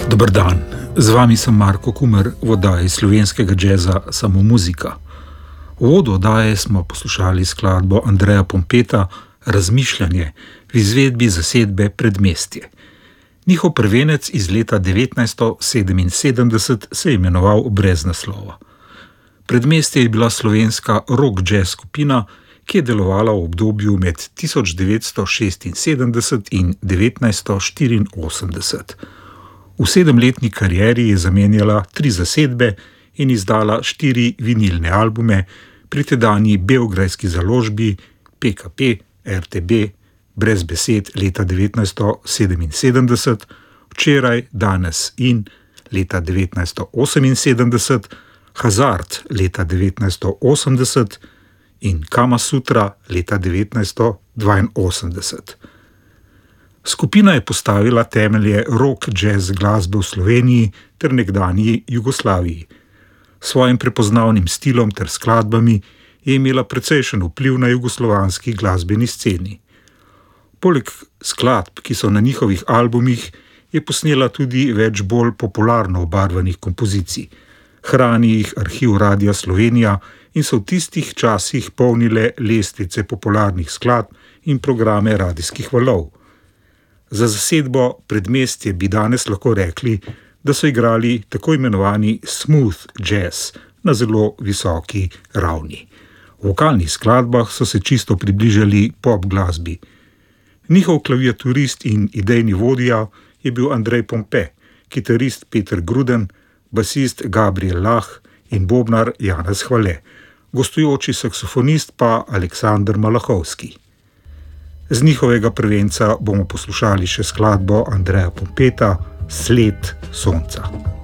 Dober dan, z vami sem Marko Kumer v oddaji slovenskega džeza Samo muzika. V uvodu oddaje smo poslušali skladbo Andreja Pompeta Razmišljanje v izvedbi zasedbe Predmestje. Njihov prvenec iz leta 1977 se je imenoval Brez naslova. Predmestje je bila slovenska rock jazz skupina, ki je delovala v obdobju med 1976 in 1984. V 7-letni karieri je zamenjala 3 zasedbe in izdala 4 vinilne albume pri tedanji beograjski založbi PKP, RTB, Brez besed leta 1977, Včeraj, danes in leta 1978, Hazard leta 1980 in Kama Sutra leta 1982. Skupina je postavila temelje rock jazz glasbe v Sloveniji ter nekdanji Jugoslaviji. S svojim prepoznavnim stilom ter skladbami je imela precejšen vpliv na jugoslovanski glasbeni sceni. Poleg skladb, ki so na njihovih albumih, je posnela tudi več bolj popularno obarvanih kompozicij. Hrani jih arhiv Radia Slovenija in so v tistih časih polnile lestvice popularnih skladb in programe radijskih valov. Za zasedbo Predmestje bi danes lahko rekli, da so igrali tako imenovani smooth jazz na zelo visoki ravni. V vokalnih skladbah so se čisto približali pop glasbi. Njihov klaviaturist in idejni vodja je bil Andrej Pompe, kitarist Peter Gruden, basist Gabriel Lah in bobnar Janez Hvale, gostujoči saksofonist pa Aleksander Malahovski. Z njihovega prvenca bomo poslušali še skladbo Andreja Pompeta Sled sonca.